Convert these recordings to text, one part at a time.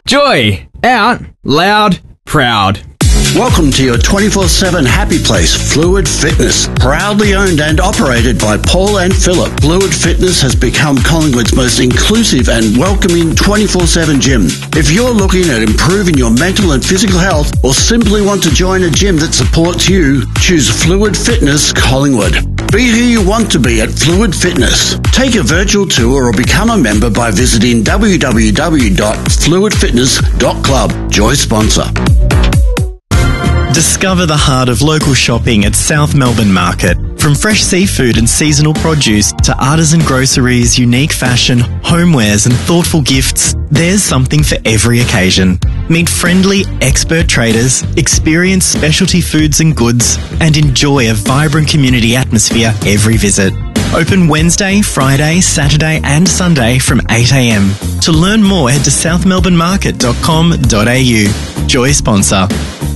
Joy. Out. Loud. Proud. Welcome to your 24/7 happy place, Fluid Fitness. Proudly owned and operated by Paul and Philip, Fluid Fitness has become Collingwood's most inclusive and welcoming 24/7 gym. If you're looking at improving your mental and physical health or simply want to join a gym that supports you, choose Fluid Fitness Collingwood. Be who you want to be at Fluid Fitness. Take a virtual tour or become a member by visiting www.fluidfitness.club. Joy sponsor. Discover the heart of local shopping at South Melbourne Market. From fresh seafood and seasonal produce to artisan groceries, unique fashion, homewares and thoughtful gifts, there's something for every occasion. Meet friendly, expert traders, experience specialty foods and goods, and enjoy a vibrant community atmosphere every visit. Open Wednesday, Friday, Saturday and Sunday from 8 a.m. To learn more, head to southmelbournemarket.com.au. Joy sponsor.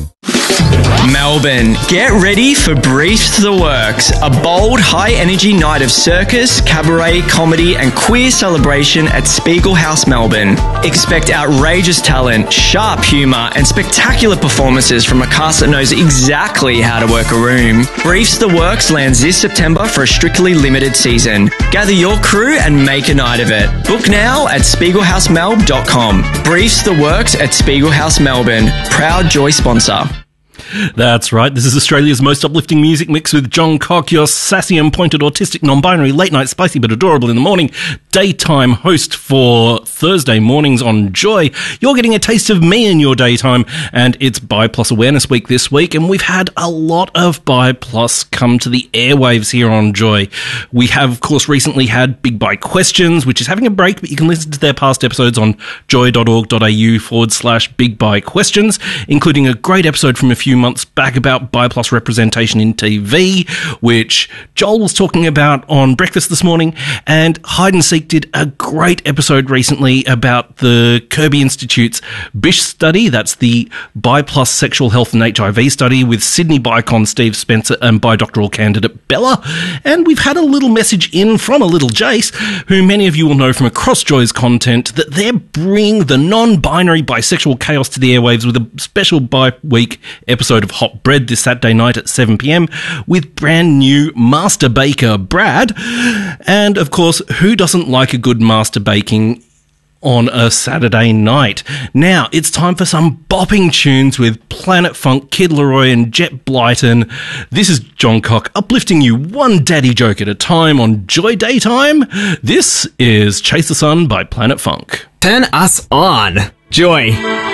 Melbourne, get ready for Briefs the Works, a bold, high-energy night of circus, cabaret, comedy and queer celebration at Spiegel House, Melbourne. Expect outrageous talent, sharp humour and spectacular performances from a cast that knows exactly how to work a room. Briefs the Works lands this September for a strictly limited season. Gather your crew and make a night of it. Book now at spiegelhousemelb.com. Briefs the Works at Spiegel House, Melbourne. Proud Joy sponsor. That's right. This is Australia's most uplifting music mix with John Cock, your sassy and pointed autistic non-binary late night spicy but adorable in the morning daytime host for Thursday mornings on Joy. You're getting a taste of me in your daytime, and it's Bi Plus Awareness Week this week, and we've had a lot of Bi Plus come to the airwaves here on Joy. We have, of course, recently had Big Bi Questions, which is having a break, but you can listen to their past episodes on joy.org.au/Big Bi Questions, including a great episode from a few months back about Bi Plus representation in TV, which Joel was talking about on Breakfast this morning, and Hide and Seek did a great episode recently about the Kirby Institute's BISH study. That's the Bi Plus Sexual Health and HIV study with Sydney Bicon Steve Spencer and bi-doctoral candidate Bella. And we've had a little message in from a little Jace, who many of you will know from across Joy's content, that they're bringing the non-binary bisexual chaos to the airwaves with a special bi-week episode of Hot Bread this Saturday night at 7 p.m. with brand new master baker Brad. And of course, who doesn't like a good master baking on a Saturday night? Now, it's time for some bopping tunes with Planet Funk, Kid Laroi and Jet Blyton. This is John Cock uplifting you one daddy joke at a time on Joy Daytime. This is Chase the Sun by Planet Funk. Turn us on. Joy.